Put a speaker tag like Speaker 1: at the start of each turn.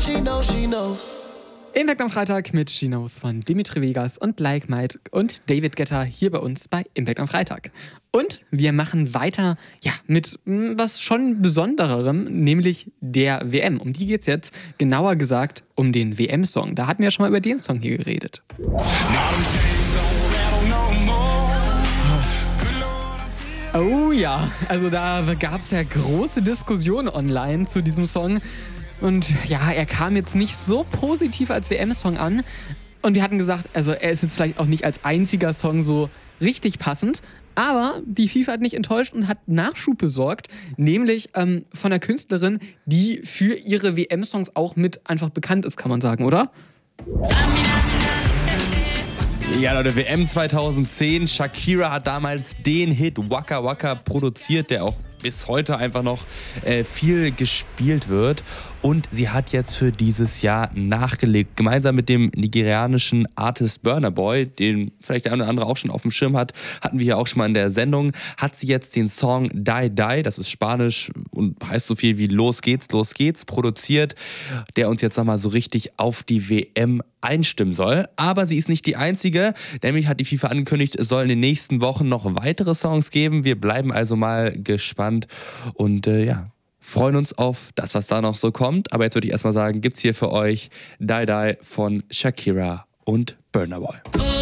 Speaker 1: Impact am Freitag mit She Knows von Dimitri Vegas und Like Mike und David Guetta hier bei uns bei Impact am Freitag. Und wir machen weiter mit was schon Besondererem, nämlich der WM. Um die geht es jetzt, genauer gesagt um den WM-Song. Da hatten wir ja schon mal über den Song hier geredet. Oh ja, also da gab es ja große Diskussionen online zu diesem Song. Und ja, er kam jetzt nicht so positiv als WM-Song an. Und wir hatten gesagt, also er ist jetzt vielleicht auch nicht als einziger Song so richtig passend. Aber die FIFA hat nicht enttäuscht und hat Nachschub besorgt. Nämlich von einer Künstlerin, die für ihre WM-Songs auch mit einfach bekannt ist, kann man sagen, oder?
Speaker 2: Ja, Leute, WM 2010. Shakira hat damals den Hit Waka Waka produziert, der auch bis heute einfach noch viel gespielt wird. Und sie hat jetzt für dieses Jahr nachgelegt. Gemeinsam mit dem nigerianischen Artist Burna Boy, den vielleicht der eine oder andere auch schon auf dem Schirm hat, hatten wir ja auch schon mal in der Sendung, hat sie jetzt den Song Die Die, das ist Spanisch und heißt so viel wie Los geht's, produziert, der uns jetzt nochmal so richtig auf die WM einstimmen soll. Aber sie ist nicht die einzige, nämlich hat die FIFA angekündigt, es soll in den nächsten Wochen noch weitere Songs geben. Wir bleiben also mal gespannt und freuen uns auf das, was da noch so kommt. Aber jetzt würde ich erstmal sagen, gibt's hier für euch Die Die von Shakira und Burna Boy.